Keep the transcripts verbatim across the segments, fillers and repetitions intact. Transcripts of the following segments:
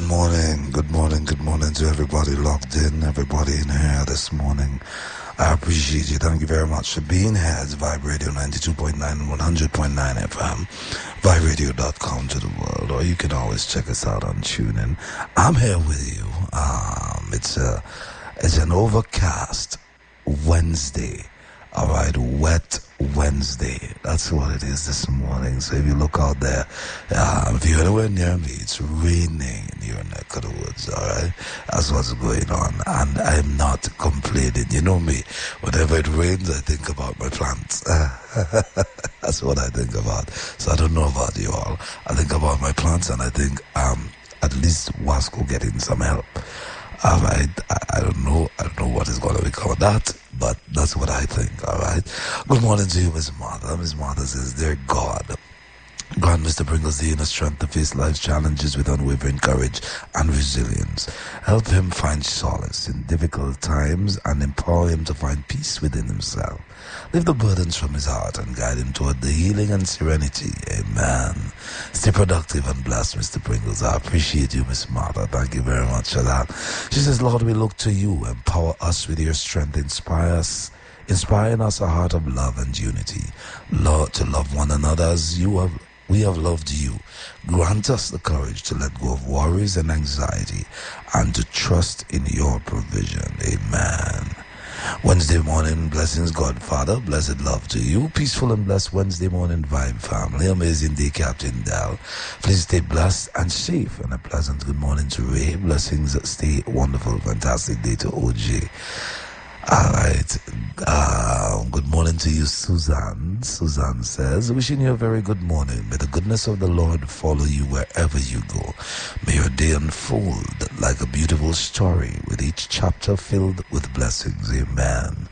morning, good morning, good morning to everybody locked in, everybody in here this morning. I appreciate you. Thank you very much for being here. It's Vibe Radio ninety-two point nine and one hundred point nine F M. vibe radio dot com to the world, or you can always check us out on TuneIn. I'm here with you. Um, it's a, it's an overcast Wednesday. All right, wet Wednesday. That's what it is this morning. So if you look out there, uh, if you're anywhere near me, it's raining in your neck of the woods. All right, that's what's going on, and I'm not complaining. You know me. Whenever it rains, I think about my plants. That's what I think about. So I don't know about you all. I think about my plants, and I think um at least Wasco getting some help. All right, I, I don't know. I don't know what is going to become of that, but that's what I think. All right. Good morning to you, Miss Martha. Miss Martha says, "Dear God, grant Mister Pringles the inner strength to face life's challenges with unwavering courage and resilience. Help him find solace in difficult times and empower him to find peace within himself. Lift the burdens from his heart and guide him toward the healing and serenity. Amen." Stay productive and blessed, Mister Pringles. I appreciate you, Miss Martha. Thank you very much for that. She says, "Lord, we look to you. Empower us with your strength. Inspire us. Inspire in us a heart of love and unity. Lord, to love one another as you have we have loved you. Grant us the courage to let go of worries and anxiety and to trust in your provision. Amen." Wednesday morning blessings, Godfather. Blessed love to you. Peaceful and blessed Wednesday morning vibe, family. Amazing day, Captain Dal. Please stay blessed and safe. And a pleasant good morning to Ray. Blessings. Stay wonderful, fantastic day to O J. All right. Uh, good morning to you, Suzanne. Suzanne says, "Wishing you a very good morning. May the goodness of the Lord follow you wherever you go. May your day unfold like a beautiful story with each chapter filled with blessings. Amen."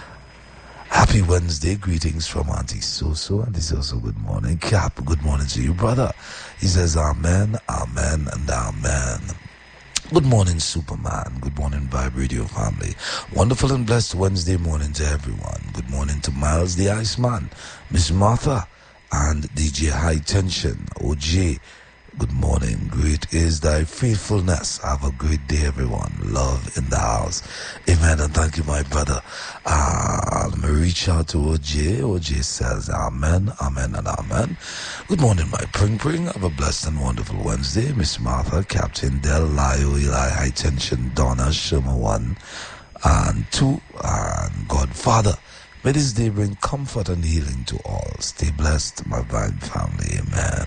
Happy Wednesday. Greetings from Auntie Soso. Auntie Soso, good morning. Cap, good morning to you, brother. He says, "Amen, amen, and amen." Good morning, Superman. Good morning, Vibe Radio family. Wonderful and blessed Wednesday morning to everyone. Good morning to Miles the Iceman, Miss Martha, and D J High Tension, O J. Good morning. Great is thy faithfulness. Have a great day, everyone. Love in the house. Amen. And thank you, my brother. Uh, let me reach out to O J. O J says, "Amen, amen, and amen." Good morning, my Pring Pring. Have a blessed and wonderful Wednesday. Miss Martha, Captain Del, Lio, Eli, High Tension, Donna, Shima one, and two, and Godfather. May this day bring comfort and healing to all. Stay blessed, my Vibe family. Amen.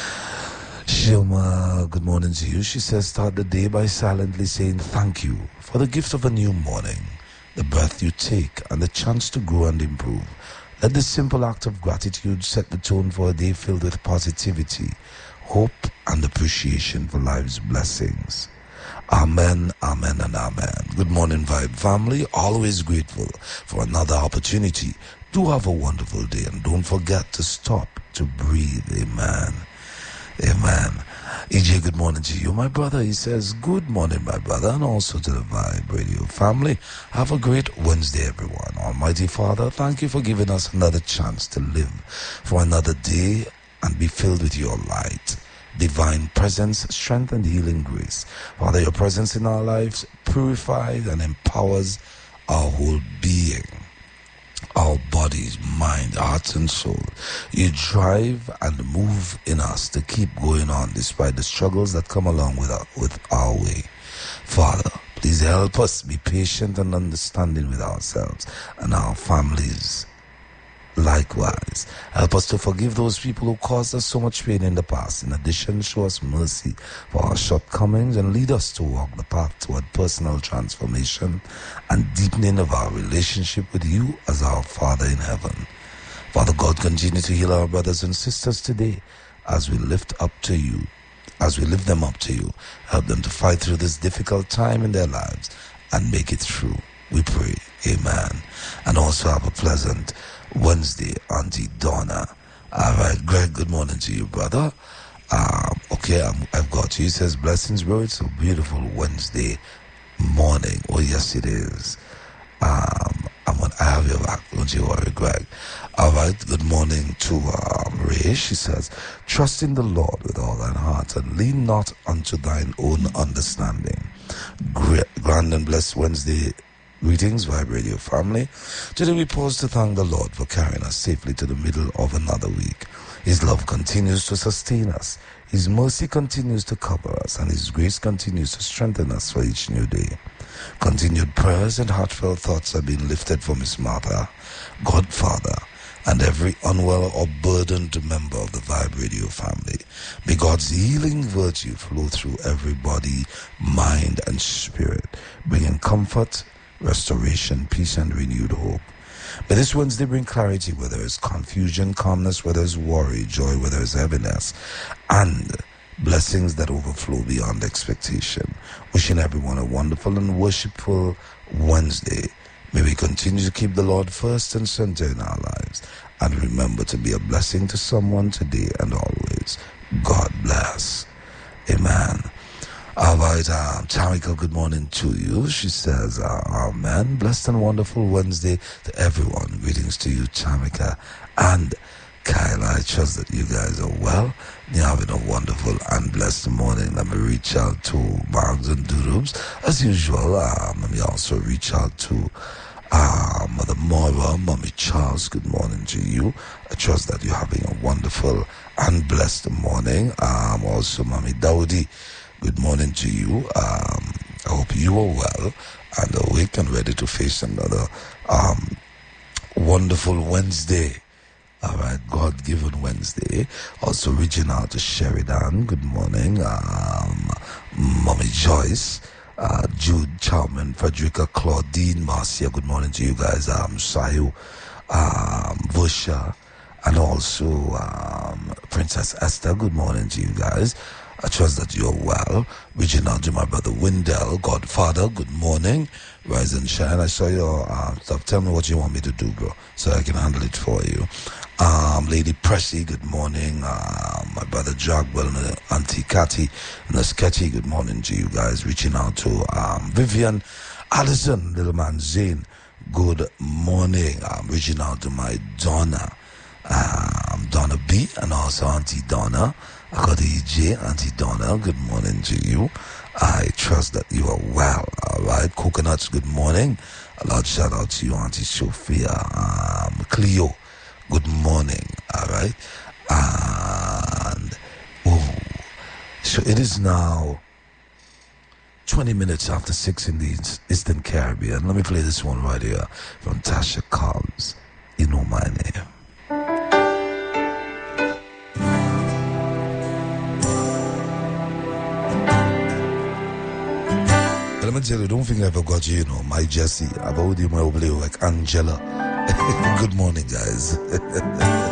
Shilma, good morning to you. She says, "Start the day by silently saying thank you for the gift of a new morning, the breath you take, and the chance to grow and improve. Let this simple act of gratitude set the tone for a day filled with positivity, hope, and appreciation for life's blessings." Amen, amen, and amen. Good morning, Vibe family. Always grateful for another opportunity. Do have a wonderful day, and don't forget to stop to breathe. Amen. Amen. E J, good morning to you, my brother. He says, "Good morning, my brother, and also to the Vibe Radio family. Have a great Wednesday, everyone. Almighty Father, thank you for giving us another chance to live for another day and be filled with your light, divine presence, strength, and healing grace. Father, your presence in our lives purifies and empowers our whole being, our bodies, mind, hearts, and soul. You drive and move in us to keep going on despite the struggles that come along with our, with our way. Father, please help us be patient and understanding with ourselves and our families. Likewise, help us to forgive those people who caused us so much pain in the past. In addition, show us mercy for our shortcomings and lead us to walk the path toward personal transformation and deepening of our relationship with you as our Father in heaven. Father God, continue to heal our brothers and sisters today as we lift up to you, as we lift them up to you. Help them to fight through this difficult time in their lives and make it through. We pray. Amen. And also have a pleasant Wednesday, Auntie Donna. All right, Greg, good morning to you, brother. Um, okay, I'm, I've got you. He says, "Blessings, bro. It's a beautiful Wednesday morning." Oh, yes, it is. Um, I'm moment, I have your back. Don't you worry, Greg. All right, good morning to um, Ray. She says, trust in the Lord with all thine heart and lean not unto thine own understanding. Great, grand and blessed Wednesday. Greetings, Vibe Radio family. Today we pause to thank the Lord for carrying us safely to the middle of another week. His love continues to sustain us. His mercy continues to cover us, and His grace continues to strengthen us for each new day. Continued prayers and heartfelt thoughts are being lifted for Miss Martha, Godfather, and every unwell or burdened member of the Vibe Radio family. May God's healing virtue flow through every body, mind, and spirit, bringing comfort, restoration, peace, and renewed hope. May this Wednesday bring clarity where there is confusion, calmness where there is worry, joy where there is heaviness, and blessings that overflow beyond expectation. Wishing everyone a wonderful and worshipful Wednesday. May we continue to keep the Lord first and center in our lives, and remember to be a blessing to someone today and always. God bless. Amen. All right, uh, Tamika, good morning to you. She says, uh, amen. Blessed and wonderful Wednesday to everyone. Greetings to you, Tamika and Kyle. I trust that you guys are well. You're having a wonderful and blessed morning. Let me reach out to Moms and Doodles. As usual, um, let me also reach out to uh, Mother Moira, Mommy Charles. Good morning to you. I trust that you're having a wonderful and blessed morning. Um, also, Mommy Dowdy. Good morning to you. Um, I hope you are well and awake and ready to face another um, wonderful Wednesday. All right, God-given Wednesday. Also reaching out to Sheridan. Good morning. Um, Mommy Joyce, uh, Jude Chowman, Frederica, Claudine, Marcia. Good morning to you guys. Um, Sayu, um, Vusha, and also um, Princess Esther. Good morning to you guys. I trust that you're well. Reaching out to my brother Wendell, Godfather, good morning. Rise and shine. I saw your uh, stuff. Tell me what you want me to do, bro, so I can handle it for you. Um, Lady Pressy, good morning. Uh, my brother Jagwell and Auntie Cathy and the Sketchy, good morning to you guys. Reaching out to um, Vivian, Allison, little man Zane, good morning. I'm reaching out to my Donna, um, Donna B, and also Auntie Donna. I got E J, Auntie Donna, good morning to you. I trust that you are well. All right, Coconuts, good morning. A large shout out to you, Auntie Sophia. Um, Cleo, good morning. All right. And, oh, so it is now twenty minutes after six in the Eastern Caribbean. Let me play this one right here from Tasha Cobbs. You know my name. Let me tell you, don't think I ever got you, you know, my Jessie. I've already my over like Angela. Good morning, guys.